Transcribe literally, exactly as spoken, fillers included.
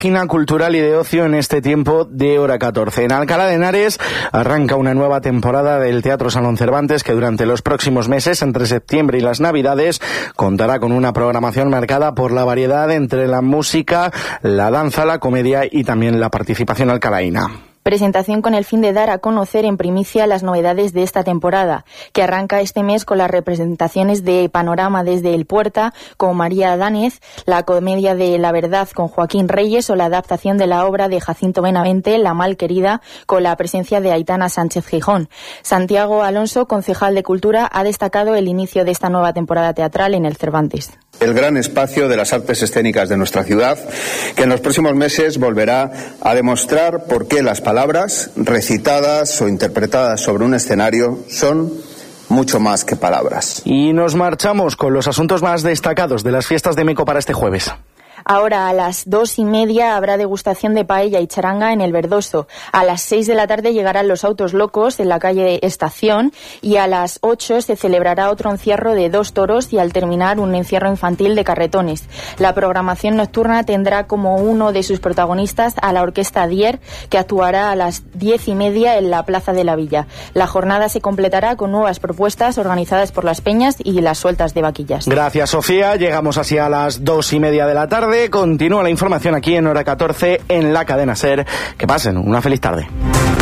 Página cultural y de ocio en este tiempo de Hora catorce. En Alcalá de Henares arranca una nueva temporada del Teatro Salón Cervantes que durante los próximos meses, entre septiembre y las Navidades, contará con una programación marcada por la variedad entre la música, la danza, la comedia y también la participación alcalaína. Presentación con el fin de dar a conocer en primicia las novedades de esta temporada, que arranca este mes con las representaciones de Panorama desde el Puerta con María Dánez, la comedia de La Verdad con Joaquín Reyes o la adaptación de la obra de Jacinto Benavente, La Malquerida, con la presencia de Aitana Sánchez Gijón. Santiago Alonso, concejal de Cultura, ha destacado el inicio de esta nueva temporada teatral en el Cervantes. El gran espacio de las artes escénicas de nuestra ciudad, que en los próximos meses volverá a demostrar por qué las palabras recitadas o interpretadas sobre un escenario son mucho más que palabras. Y nos marchamos con los asuntos más destacados de las fiestas de Meco para este jueves. Ahora a las dos y media habrá degustación de paella y charanga en el Verdoso. A las seis de la tarde llegarán los autos locos en la calle Estación y a las ocho se celebrará otro encierro de dos toros y al terminar un encierro infantil de carretones. La programación nocturna tendrá como uno de sus protagonistas a la Orquesta Dier, que actuará a las diez y media en la Plaza de la Villa. La jornada se completará con nuevas propuestas organizadas por las peñas y las sueltas de vaquillas. Gracias, Sofía. Llegamos así a las dos y media de la tarde. Continúa la información aquí en Hora catorce en la cadena SER. Que pasen una feliz tarde.